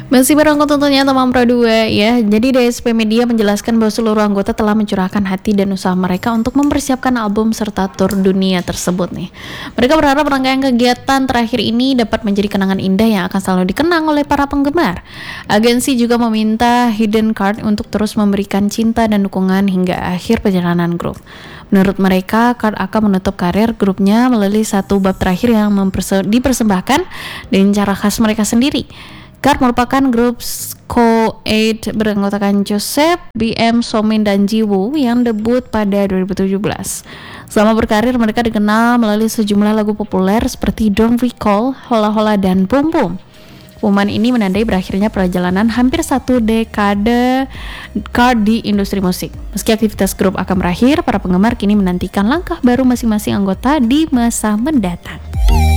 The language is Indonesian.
Masih bareng aku tentunya teman Pro 2 ya. Jadi DSP Media menjelaskan bahwa seluruh anggota telah mencurahkan hati dan usaha mereka untuk mempersiapkan album serta tur dunia tersebut nih. Mereka berharap rangkaian kegiatan terakhir ini dapat menjadi kenangan indah yang akan selalu dikenang oleh para penggemar. Agensi juga meminta Hidden Card untuk terus memberikan cinta dan dukungan hingga akhir perjalanan grup. Menurut mereka, Card akan menutup karir grupnya melalui satu bab terakhir yang dipersembahkan dengan cara khas mereka sendiri. Card merupakan grup Co-8 beranggotakan Joseph, BM, Somin, dan Jiwoo yang debut pada 2017. Selama berkarir, mereka dikenal melalui sejumlah lagu populer seperti Don't Recall, Hola Hola, dan Boom Boom. Pengumuman ini menandai berakhirnya perjalanan hampir satu dekade Card di industri musik. Meski aktivitas grup akan berakhir, para penggemar kini menantikan langkah baru masing-masing anggota di masa mendatang.